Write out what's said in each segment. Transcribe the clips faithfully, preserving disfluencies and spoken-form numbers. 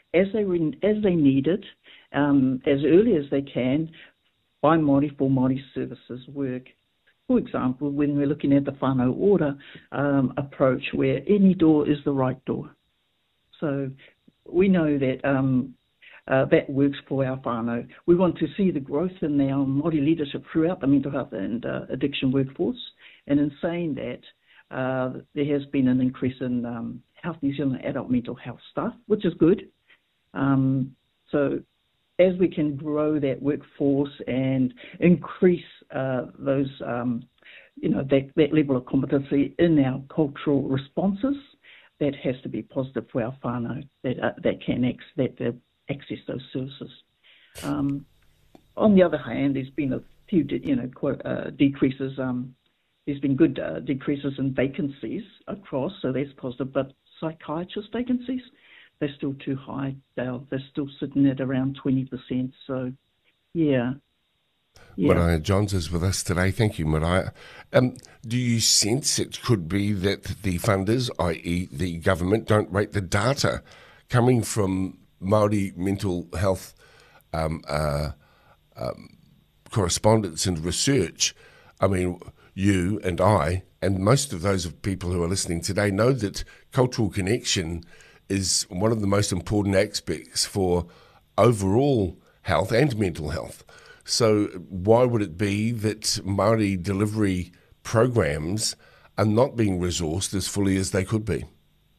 as they re- as they need it, um, as early as they can, by Māori for Māori services work. For example, when we're looking at the whānau order um, approach, where any door is the right door. So we know that um, uh, that works for our whānau. We want to see the growth in our Māori leadership throughout the mental health and uh, addiction workforce. And in saying that, uh, there has been an increase in um, Health New Zealand adult mental health staff, which is good. Um, so as we can grow that workforce and increase uh, those, um, you know, that, that level of competency in our cultural responses, that has to be positive for our whānau that uh, that can ex- that uh, access those services. Um, on the other hand, there's been a few, de- you know, quite, uh, decreases. Um, there's been good uh, decreases in vacancies across, so that's positive. But psychiatrist vacancies, they're still too high. They're, they're still sitting at around twenty percent. So, yeah. yeah. Mariah Johns is with us today. Thank you, Mariah. Um, do you sense it could be that the funders, that is the government, don't rate the data coming from Māori mental health um, uh, um, correspondence and research? I mean, you and I, and most of those of people who are listening today, know that cultural connection is one of the most important aspects for overall health and mental health. So why would it be that Māori delivery programs are not being resourced as fully as they could be?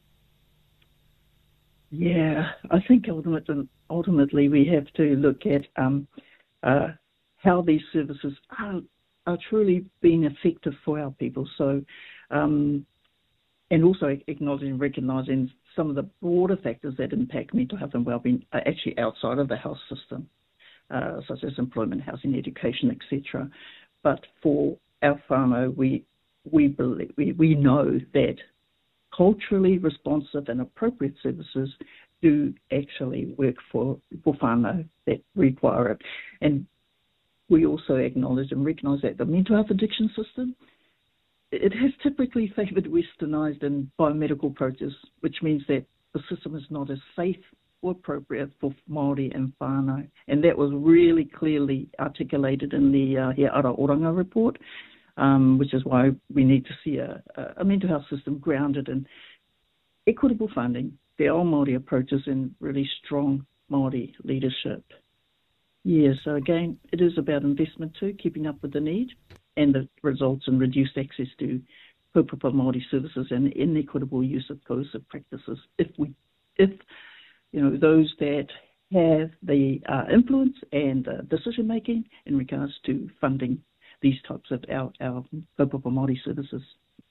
Yeah, I think ultimately, ultimately we have to look at um, uh, how these services are, are truly being effective for our people. So, um, and also acknowledging and recognising some of the broader factors that impact mental health and wellbeing are actually outside of the health system, uh, such as employment, housing, education, et cetera. But for our whānau, we we believe we, we know that culturally responsive and appropriate services do actually work for for whānau that require it. And we also acknowledge and recognise that the mental health addiction system, it has typically favoured westernised and biomedical approaches, which means that the system is not as safe or appropriate for Māori and whānau. And that was really clearly articulated in the uh, He Ara Oranga report, um, which is why we need to see a, a mental health system grounded in equitable funding, the all Māori approaches, and really strong Māori leadership. Yeah, so again, it is about investment too, keeping up with the need, and the results in reduced access to kaupapa Māori services and inequitable use of coercive practices. If we, if you know, those that have the uh, influence and uh, decision making in regards to funding these types of our, our kaupapa Māori services.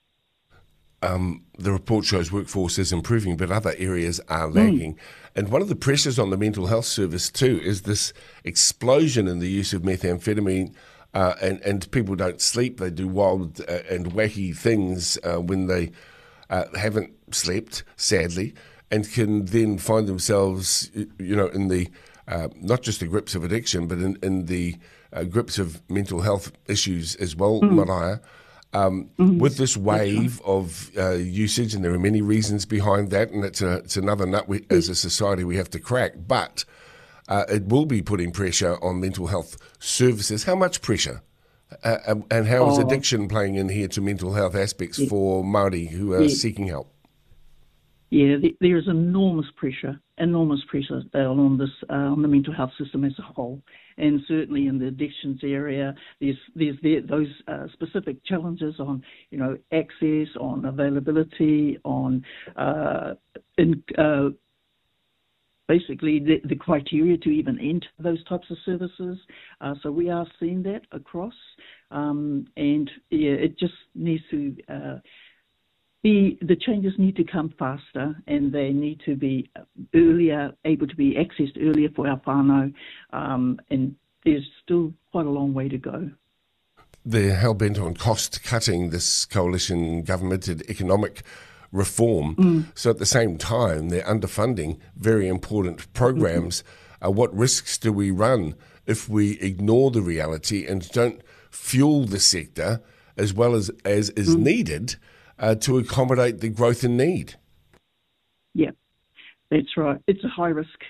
Um, the report shows workforce is improving, but other areas are lagging. Mm. And one of the pressures on the mental health service too is this explosion in the use of methamphetamine. Uh, and, and people don't sleep. They do wild uh, and wacky things uh, when they uh, haven't slept, sadly, and can then find themselves, you know, in the, uh, not just the grips of addiction, but in, in the uh, grips of mental health issues as well, mm. Mariah. Um, mm-hmm. With this wave right. of uh, usage, and there are many reasons behind that, and it's, a, it's another nut we, as a society we have to crack, but Uh, it will be putting pressure on mental health services. How much pressure? Uh, and how is oh. addiction playing in here to mental health aspects yeah. for Māori who are yeah. seeking help? Yeah, there is enormous pressure, enormous pressure on this uh, on the mental health system as a whole, and certainly in the addictions area, there's there's there, those uh, specific challenges on you know access, on availability, on uh, in. Uh, Basically, the, the criteria to even enter those types of services. Uh, so we are seeing that across, um, and yeah, it just needs to uh, be. The changes need to come faster, and they need to be earlier, able to be accessed earlier for our whānau. Um, and there's still quite a long way to go. They're hell bent on cost cutting. This coalition government and economic reform. Mm. So at the same time, they're underfunding very important programs. Mm-hmm. Uh, what risks do we run if we ignore the reality and don't fuel the sector as well as, as is mm. needed uh, to accommodate the growth in need? Yeah, that's right. It's a high risk